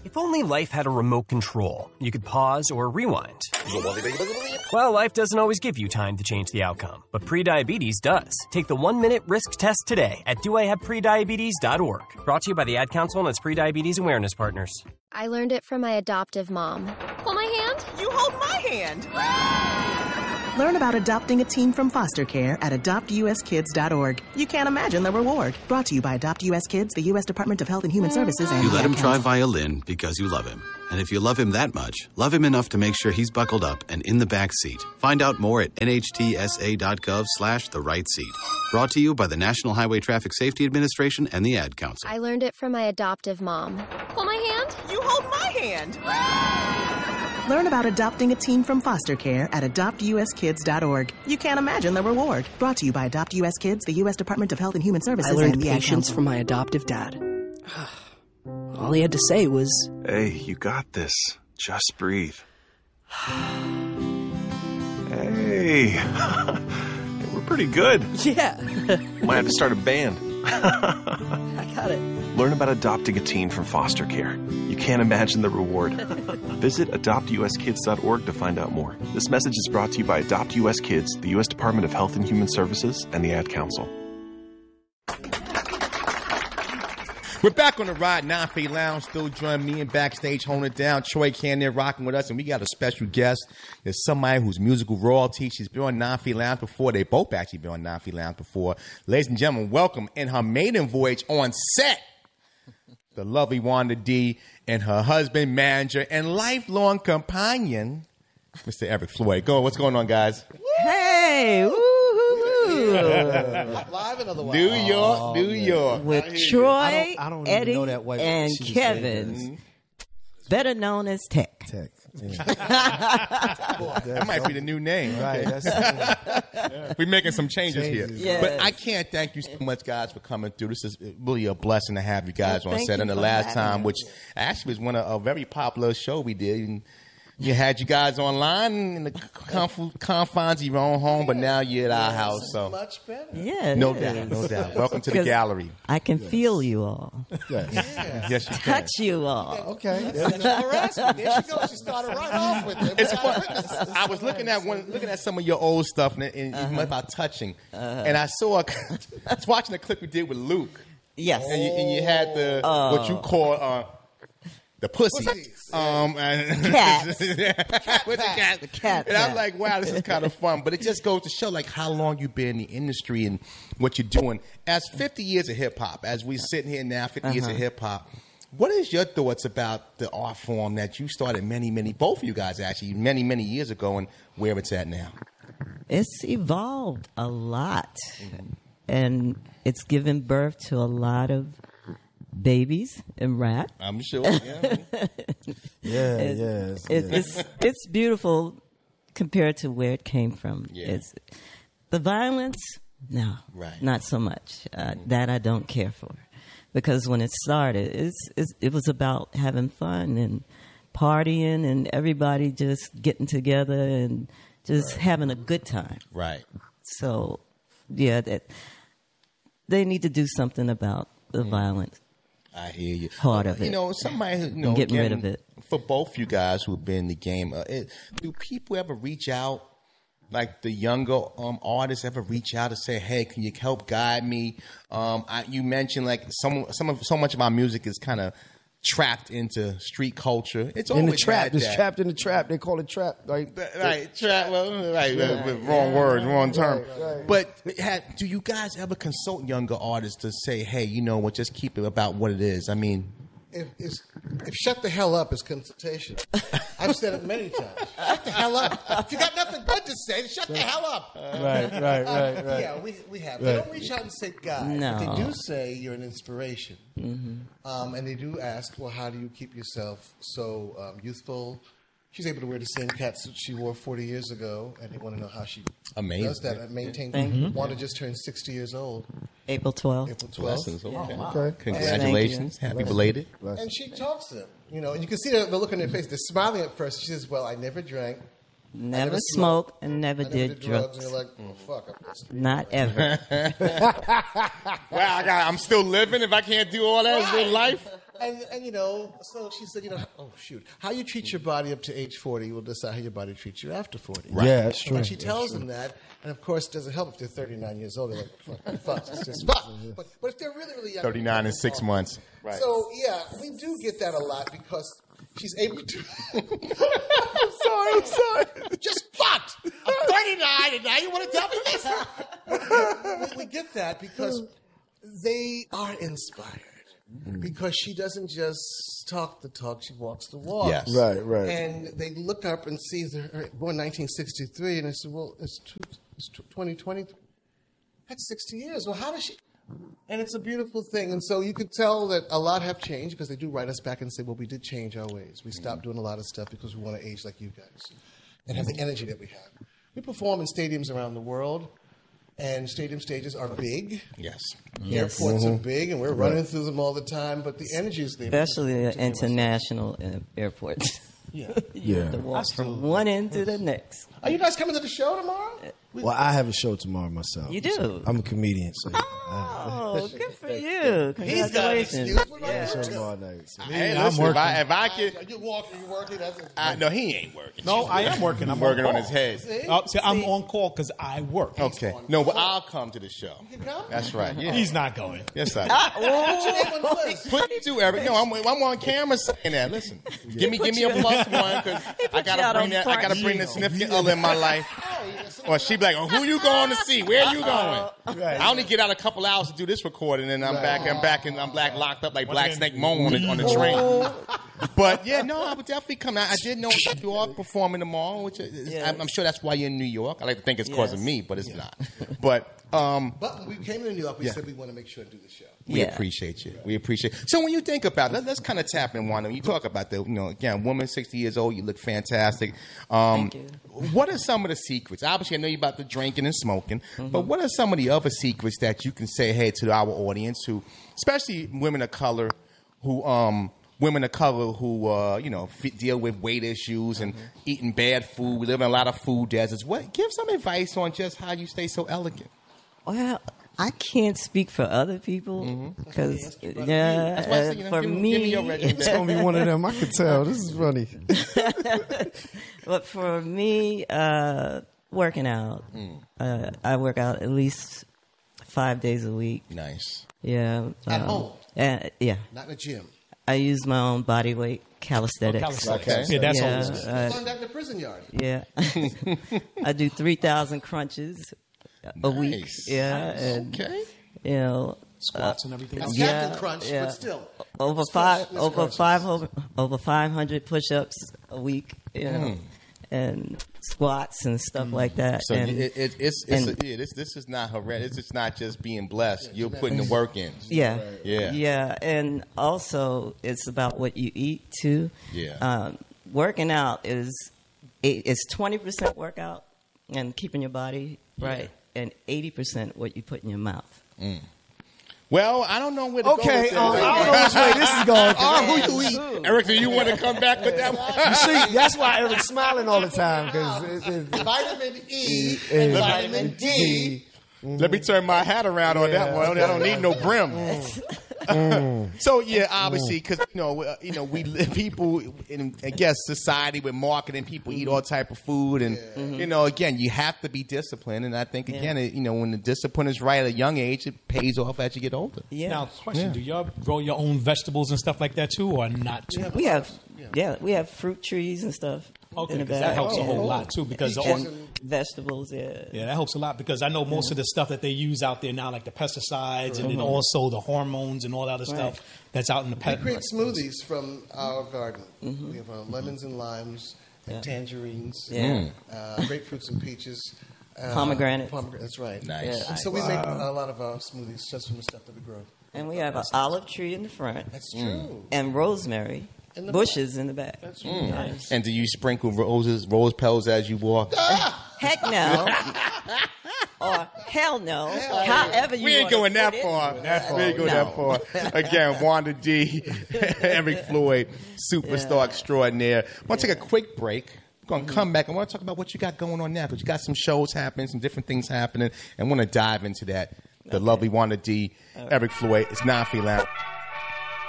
If only life had a remote control, you could pause or rewind. Well, life doesn't always give you time to change the outcome, but prediabetes does. Take the 1-minute risk test today at doihaveprediabetes.org. Brought to you by the Ad Council and its Prediabetes Awareness Partners. I learned it from my adoptive mom. Hold my hand. You hold my hand. Learn about adopting a teen from foster care at adoptuskids.org. You can't imagine the reward. Brought to you by Adopt US Kids, the U.S. Department of Health and Human Services, and You let the him Ad try Council. violin because you love him. And if you love him that much, love him enough to make sure he's buckled up and in the back seat. Find out more at nhtsa.gov/the right seat. Brought to you by the National Highway Traffic Safety Administration and the Ad Council. I learned it from my adoptive mom. Hold my hand. You hold my hand. Learn about adopting a teen from foster care at adoptuskids.org. You can't imagine the reward. Brought to you by Adopt US Kids, the U.S. Department of Health and Human Services, I learned and the Ad patience Council. from my adoptive dad. All he had to say was, Hey, you got this. Just breathe. Hey. We're pretty good. yeah, Might have to start a band. I got it. Learn about adopting a teen from foster care. You can't imagine the reward. Visit adoptuskids.org to find out more. This message is brought to you by Adopt US Kids, the U.S. Department of Health and Human Services, and the Ad Council. We're back on the Ride 9 Lounge. Still joining me and backstage holding it down. Troy Cannon rocking with us, and we got a special guest. There's somebody who's musical royalty. She's been on 9 Lounge before. They both actually been on 9 Lounge before. Ladies and gentlemen, welcome in her maiden voyage on set, the lovely Wanda D and her husband, manager, and lifelong companion, Mr. Eric Floyd. What's going on, guys? Hey, woo-hoo. Live and otherwise. New York. With Troy, I don't even Eddie, know that white and she Kevin, better known as Tech. Tech. Yeah. That might be the new name. Right. That's, We're making some changes here. Yes. But I can't thank you so much, guys, for coming through. This is really a blessing to have you guys Well, on thank set. you And the for last having time, us. which actually was a very popular show we did. And you had you guys online in the confines of your own home, but now you're at our house. So much better. Yeah, no it doubt, is. no doubt. Welcome to the 'Cause gallery. I can feel you all, Yes. Yes, you can. touch you all. Okay. Sexual harassment. There she goes. She started right off with it. It's fun. I was looking at some of your old stuff and about touching, and I saw. I was watching a clip you did with Luke. Yes. And you had the what you call the pussy. Cats. With the cat. The cat. And I'm like, wow, this is kind of fun. But it just goes to show like how long you've been in the industry and what you're doing. As 50 years of hip hop, as we're sitting here now, 50 years of hip hop. What is your thoughts about the art form that you started both of you guys actually, many years ago, and where it's at now? It's evolved a lot, and it's given birth to a lot of babies in rap. I'm sure. Yeah. It's beautiful compared to where it came from. Yeah. It's the violence. No, Right. not so much. That I don't care for, because when it started, it was about having fun and partying and everybody just getting together and just having a good time. Right. So, yeah, they need to do something about the violence. I hear you. Part of it. You know, somebody who, Getting rid of it. For both you guys who've been in the game, do people ever reach out, like the younger artists ever reach out and say, hey, can you help guide me? You mentioned like so much of our music is kind of trapped into street culture. It's In always the trap. had It's that. trapped in the trap. They call it trap. Right. Trap. Well, right. Wrong word, wrong term. Right. But do you guys ever consult younger artists to say, hey, you know what, just keep it about what it is? I mean, If shut the hell up is consultation. I've said it many times. Shut the hell up. If you got nothing good to say, then shut the hell up. Right. Yeah, we have. They don't reach out and say, guys. No. But they do say you're an inspiration. Mm-hmm. And they do ask, well, how do you keep yourself so youthful? She's able to wear the same cat suit she wore 40 years ago, and they want to know how she does that and maintain. Wanda just turned 60 years old. April 12th. April 12th. blessings. Okay. Okay. Congratulations. Happy belated. And she talks to them, and you can see the look on their face. They're smiling at first. She says, well, I never drank. Never smoked and never I did drugs. And you're like, oh, fuck. Not ever. Wow, I'm still living if I can't do all that in life. And so she said, oh shoot, how you treat your body up to age 40 will decide how your body treats you after 40. Right. Yeah, that's true. And she tells them that, and of course, it doesn't help if they're 39 years old. They're like, fuck, it's just fuck. But if they're really, really young, 39 in 6 months. Right. So yeah, we do get that a lot because she's able to. I'm sorry. Just fucked. I'm 39, and now you want to tell me this? We get that because they are inspired. Because she doesn't just talk the talk, she walks the walk. Yes. Right. And they look up and see they're born 1963, and they said, well, it's 2020. That's 60 years. Well, how does she... And it's a beautiful thing. And so you could tell that a lot have changed because they do write us back and say, well, we did change our ways. We stopped doing a lot of stuff because we want to age like you guys and have the energy that we have. We perform in stadiums around the world. And stadium stages are big. Yes. Airports are big, and we're running through them all the time. But the energy is there. Especially international airports. Yeah. You have to walk from one end to the next. Are you guys coming to the show tomorrow? Well, I have a show tomorrow myself. You do? So I'm a comedian. So oh, good for you. Congratulations. Show tomorrow night. So. Hey, listen, I'm working. If I could... You working? No, he ain't working. No, I am working. I'm working on his head. See, I'm on call because I work. Okay. No, but I'll come to the show. You can come? That's right. Yeah. He's not going. Yes, I What's your name on the list? Please do, Eric. No, I'm on camera saying that. Listen, give me a plus one because I gotta bring the significant other in my life. Or she be like, oh, who you going to see? Where you going? I only get out a couple hours to do this recording, and I'm back, and I'm locked up like Black Snake Moan on the train. But yeah, no, I would definitely come out. I did know you are performing tomorrow, which I'm sure that's why you're in New York. I like to think it's because of me, but it's not. But when we came to New York, we said we want to make sure to do the show. We appreciate you. We appreciate it. So when you think about it, let's kind of tap in one. You talk about again, woman, 60 years old, you look fantastic. Thank you. What are some of the secrets? Obviously, I know you're about the drinking and smoking, but what are some of the other secrets that you can say, hey, to our audience, who, especially women of color, who deal with weight issues and eating bad food. We live in a lot of food deserts. Give some advice on just how you stay so elegant. Well, I can't speak for other people because, for me, it's gonna be one of them. I can tell. This is funny. But for me, working out, I work out at least 5 days a week. Nice. Yeah. At home. Yeah. Not in the gym. I use my own body weight calisthenics. Okay. Yeah, that's all. Learned that in the prison yard. Yeah. I do 3,000 crunches a week. Yeah. And, squats and everything. It's Captain Crunch, but still. Over 500 push-ups a week, and squats and stuff like that. So this is not horrendous. It's not just being blessed. You're putting the work in. Yeah. And also, it's about what you eat too. Yeah. Working out is 20% workout and keeping your body right, and 80% what you put in your mouth. Well, I don't know where to go with this. I don't know which way this is going. Who you eat? Eric, do you want to come back with that one? You see, that's why Eric's smiling all the time. Because vitamin E and vitamin D. Let me turn my hat around on that one. I don't need no brim. So obviously, because we live people in society with marketing, people eat all type of food, and again, you have to be disciplined. And I think again, when the discipline is right at a young age, it pays off as you get older. Yeah. Now, question: do y'all grow your own vegetables and stuff like that too, or not? We have fruit trees and stuff. Okay, because that helps a whole lot too. Because vegetables, that helps a lot because I know most of the stuff that they use out there now, like the pesticides and then also the hormones and all that other stuff that's out in the pet. We create smoothies from our garden. We have lemons and limes, and tangerines, grapefruits and peaches. Pomegranate. That's right. Nice. Yeah. And so we make a lot of our smoothies just from the stuff that we grow. And we have an olive tree in the front. That's true. And rosemary. In the bushes in the back. That's really nice. And do you sprinkle rose petals as you walk? Heck no. Or hell no. However you we ain't going that far. We ain't going that far. Again, Wanda D, Eric Floyd, superstar extraordinaire. I want to take a quick break. We're going to come back. I want to talk about what you got going on now because you got some shows happening, some different things happening, and want to dive into that. The lovely Wanda D, Eric Floyd. It's Non-Free Lounge.